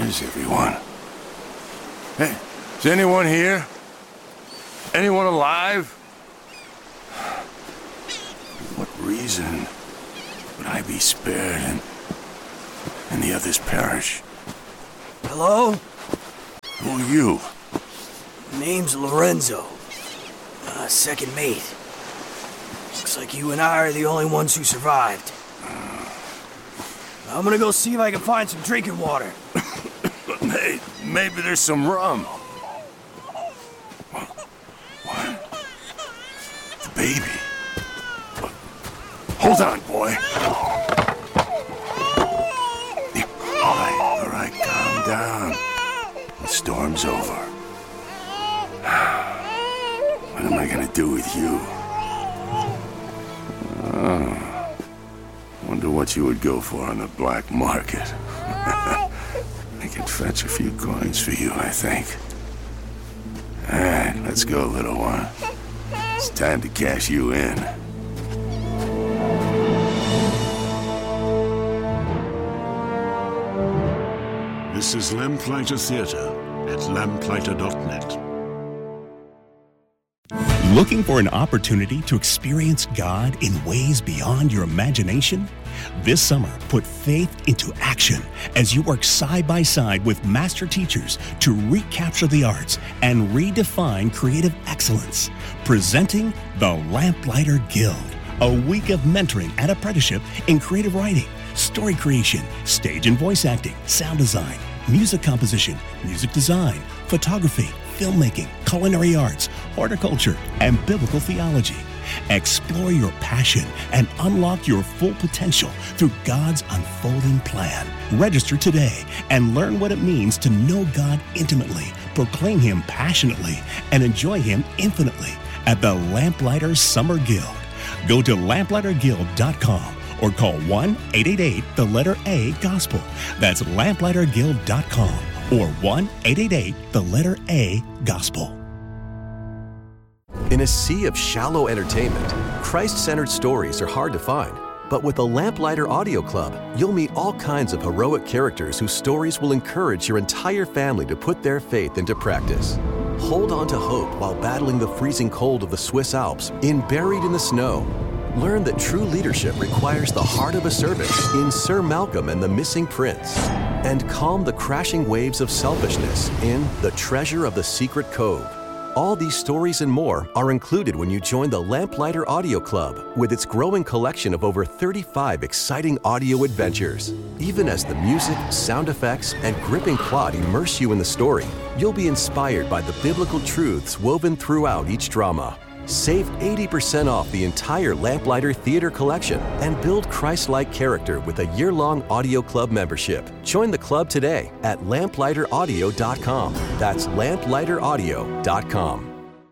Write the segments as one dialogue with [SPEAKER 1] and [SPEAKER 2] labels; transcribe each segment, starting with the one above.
[SPEAKER 1] is everyone? Hey, is anyone here? Anyone alive? For what reason would I be spared and the others perish?
[SPEAKER 2] Hello?
[SPEAKER 1] Who are you?
[SPEAKER 2] Name's Lorenzo. Second mate. Looks like you and I are the only ones who survived. I'm gonna go see if I can find some drinking water.
[SPEAKER 1] Hey, maybe there's some rum. What? The baby. Hold on, boy. All right, calm down. The storm's over. What am I gonna do with you? Wonder what you would go for on the black market. I could fetch a few coins for you, I think. Alright, let's go, little one. It's time to cash you in.
[SPEAKER 3] This is Lamplighter Theatre at lamplighter.net.
[SPEAKER 4] Looking for an opportunity to experience God in ways beyond your imagination? This summer, put faith into action as you work side by side with master teachers to recapture the arts and redefine creative excellence. Presenting the Lamplighter Guild, a week of mentoring and apprenticeship in creative writing, story creation, stage and voice acting, sound design, music composition, music design, photography, filmmaking, culinary arts, horticulture, and biblical theology. Explore your passion and unlock your full potential through God's unfolding plan. Register today and learn what it means to know God intimately, proclaim Him passionately, and enjoy Him infinitely at the Lamplighter Summer Guild. Go to lamplighterguild.com or call 1-888-A-GOSPEL. That's lamplighterguild.com or 1-888-A-GOSPEL.
[SPEAKER 5] In a sea of shallow entertainment, Christ-centered stories are hard to find. But with the Lamplighter Audio Club, you'll meet all kinds of heroic characters whose stories will encourage your entire family to put their faith into practice. Hold on to hope while battling the freezing cold of the Swiss Alps in Buried in the Snow. Learn that true leadership requires the heart of a servant in Sir Malcolm and the Missing Prince. And calm the crashing waves of selfishness in The Treasure of the Secret Cove. All these stories and more are included when you join the Lamplighter Audio Club with its growing collection of over 35 exciting audio adventures. Even as the music, sound effects, and gripping plot immerse you in the story, you'll be inspired by the biblical truths woven throughout each drama. Save 80% off the entire Lamplighter Theater collection and build Christ-like character with a year-long audio club membership. Join the club today at lamplighteraudio.com. That's lamplighteraudio.com.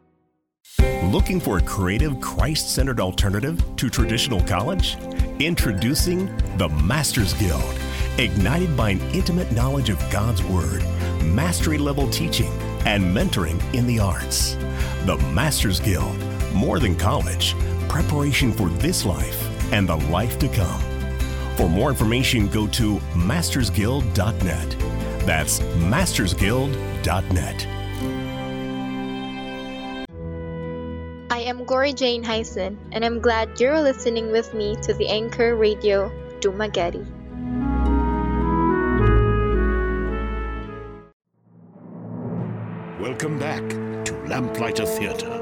[SPEAKER 4] Looking for a creative, Christ-centered alternative to traditional college? Introducing the Masters Guild, ignited by an intimate knowledge of God's Word, mastery-level teaching, and mentoring in the arts. The Masters Guild, more than college, preparation for this life and the life to come. For more information, go to mastersguild.net. That's mastersguild.net.
[SPEAKER 6] I am Glory Jane Hyson, and I'm glad you're listening with me to the Anchor Radio Dumaguete.
[SPEAKER 3] Welcome back to Lamplighter Theatre.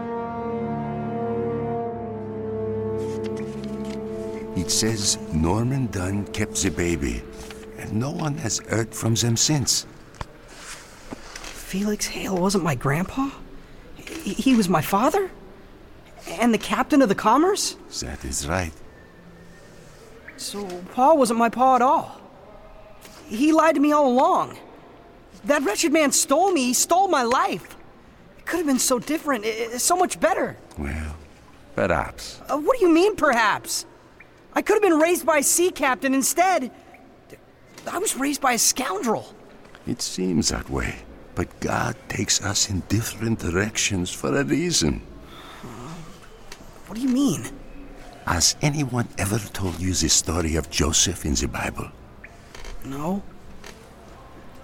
[SPEAKER 1] It says Norman Dunn kept the baby, and no one has heard from them since.
[SPEAKER 2] Felix Hale wasn't my grandpa? He was my father? And the captain of the Commerce?
[SPEAKER 1] That is right.
[SPEAKER 2] So Pa wasn't my pa at all. He lied to me all along. That wretched man stole me. He stole my life. It could have been so different, so much better.
[SPEAKER 1] Well, perhaps.
[SPEAKER 2] What do you mean, perhaps? I could have been raised by a sea captain instead. I was raised by a scoundrel.
[SPEAKER 1] It seems that way, but God takes us in different directions for a reason.
[SPEAKER 2] What do you mean?
[SPEAKER 1] Has anyone ever told you the story of Joseph in the Bible?
[SPEAKER 2] No.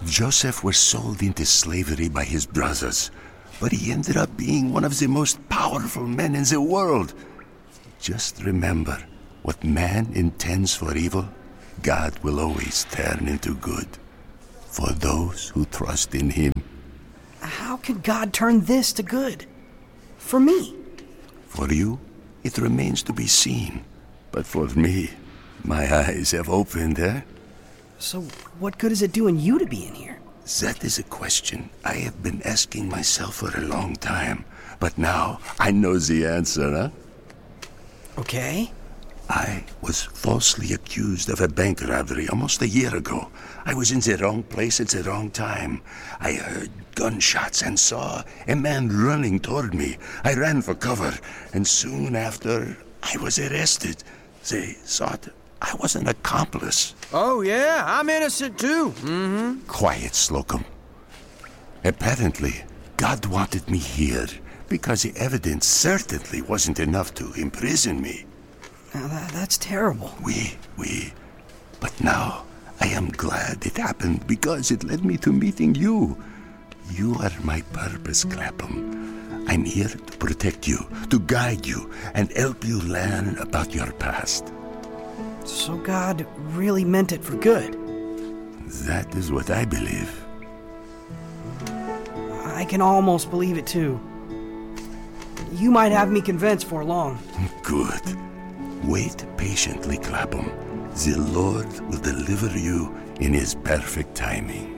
[SPEAKER 1] Joseph was sold into slavery by his brothers, but he ended up being one of the most powerful men in the world. Just remember, what man intends for evil, God will always turn into good for those who trust in him.
[SPEAKER 2] How can God turn this to good? For me?
[SPEAKER 1] For you, it remains to be seen. But for me, my eyes have opened, eh?
[SPEAKER 2] So what good is it doing you to be in here?
[SPEAKER 1] That is a question I have been asking myself for a long time. But now I know the answer, huh?
[SPEAKER 2] Okay.
[SPEAKER 1] I was falsely accused of a bank robbery almost a year ago. I was in the wrong place at the wrong time. I heard gunshots and saw a man running toward me. I ran for cover, and soon after, I was arrested. They thought I was an accomplice.
[SPEAKER 7] Oh, yeah, I'm innocent too. Mm-hmm.
[SPEAKER 1] Quiet, Slocum. Apparently, God wanted me here because the evidence certainly wasn't enough to imprison me.
[SPEAKER 2] Now that's terrible.
[SPEAKER 1] But now, I am glad it happened because it led me to meeting you. You are my purpose, Clapham. I'm here to protect you, to guide you, and help you learn about your past.
[SPEAKER 2] So God really meant it for good?
[SPEAKER 1] That is what I believe.
[SPEAKER 2] I can almost believe it too. You might have me convinced for long.
[SPEAKER 1] Good. Wait patiently, Clapham. The Lord will deliver you in his perfect timing.